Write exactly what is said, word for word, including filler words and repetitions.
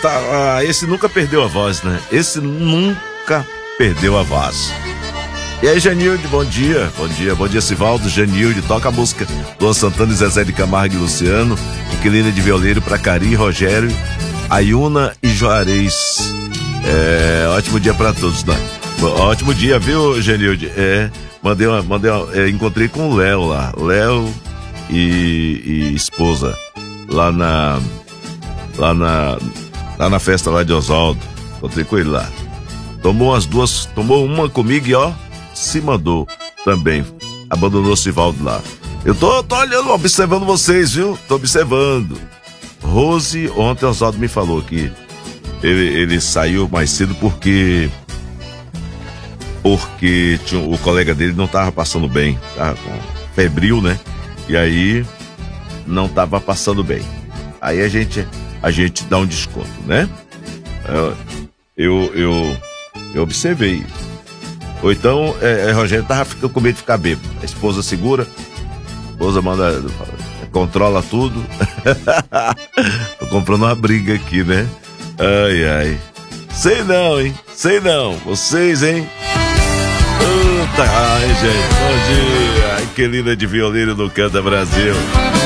tá, ah, esse nunca perdeu a voz, né? Esse nunca perdeu a voz. E aí, Janilde, bom dia. Bom dia, bom dia, Sivaldo. Janilde, toca a música Luan Santana e Zezé de Camargo e Luciano. Inquilina de violeiro pra Cari, Rogério, Ayuna e Juarez. É, ótimo dia pra todos, né? Ótimo dia, viu, Janilde? É, mandei uma, mandei uma, é, encontrei com o Léo lá. Léo e, e esposa. Lá na, lá na, lá na festa lá de Oswaldo. Encontrei com ele lá. Tomou as duas, tomou uma comigo e ó, se mandou também. Abandonou o Sivaldo lá. Eu tô, tô olhando, observando vocês, viu? Tô observando. Rose, ontem o Oswaldo me falou que ele, ele saiu mais cedo porque porque tinha, o colega dele não tava passando bem, tava com febril, né? E aí não tava passando bem. Aí a gente a gente dá um desconto, né? Eu eu eu observei. Ou então, é, é, Rogério tava ficando com medo de ficar bêbado. A esposa segura, a esposa manda, controla tudo. Tô comprando uma briga aqui, né? Ai, ai. Sei não, hein? Sei não. Vocês, hein? Puta, ai, gente. Bom dia. Ai, que linda de violeiro no Canta Brasil.